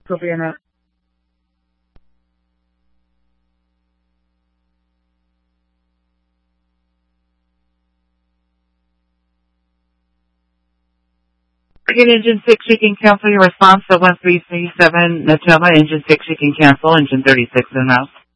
Copy on that. Engine 6, you can cancel your response at 1337 Natoma. Engine 6, you can cancel. Engine 36 in mouse.